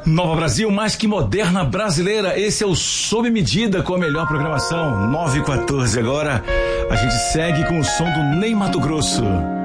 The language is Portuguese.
Nova Brasil, mais que moderna brasileira. Esse é o Sob Medida com a melhor programação. 9h14 agora. A gente segue com o som do Ney Matogrosso.